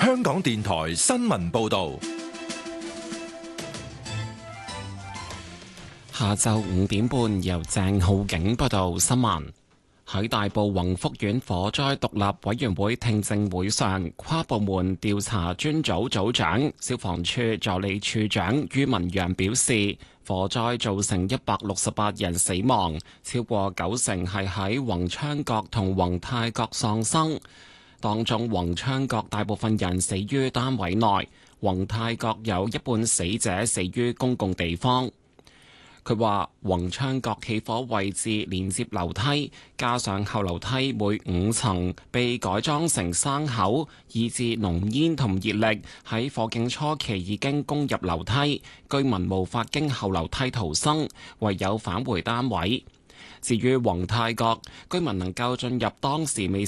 香港電台新聞報道。 下晝5點半，由鄭浩景報道新聞。喺大埔宏福苑火災獨立委員會聽證會上，跨部門調查專組組長、消防處助理處長于文陽表示，火災造成168人死亡，超過90%係喺宏昌閣同宏泰閣喪生。當中宏昌閣大部分人死於單位內，宏泰閣有一半死者死於公共地方。佢話宏昌閣起火位置連接樓梯，加上後樓梯每5層被改裝成生口，以致濃煙同熱力喺火警初期已經攻入樓梯，居民無法經後樓梯逃生，唯有返回單位。至於宏泰閣，居民能夠進入當時未